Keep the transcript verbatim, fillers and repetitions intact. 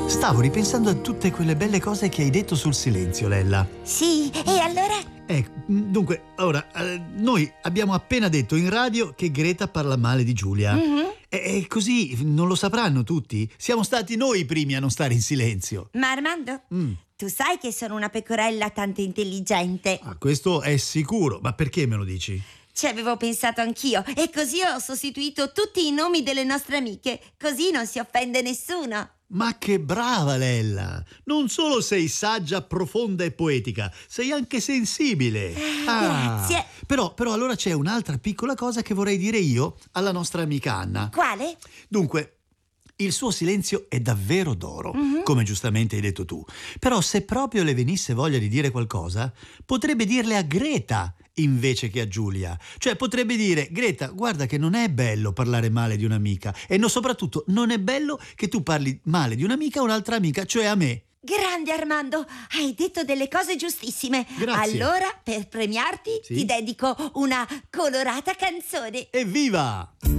Stavo ripensando a tutte quelle belle cose che hai detto sul silenzio, Lella. Sì, e allora? Eh, dunque, ora, eh, noi abbiamo appena detto in radio che Greta parla male di Giulia. Mm-hmm. E, e così non lo sapranno tutti? Siamo stati noi i primi a non stare in silenzio. Ma Armando, Mm. tu sai che sono una pecorella tanto intelligente. Ah, questo è sicuro, ma perché me lo dici? Ci avevo pensato anch'io e così ho sostituito tutti i nomi delle nostre amiche, così non si offende nessuno. Ma che brava, Lella! Non solo sei saggia, profonda e poetica, sei anche sensibile. Ah, grazie. Però, però allora c'è un'altra piccola cosa che vorrei dire io alla nostra amica Anna. Quale? Dunque, il suo silenzio è davvero d'oro, Mm-hmm. come giustamente hai detto tu. Però se proprio le venisse voglia di dire qualcosa, potrebbe dirle a Greta invece che a Giulia. Cioè potrebbe dire: Greta, guarda che non è bello parlare male di un'amica, e no, soprattutto non è bello che tu parli male di un'amica a un'altra amica, cioè a me. Grande Armando, hai detto delle cose giustissime. Grazie. Allora, per premiarti, Sì? ti dedico una colorata canzone. Evviva!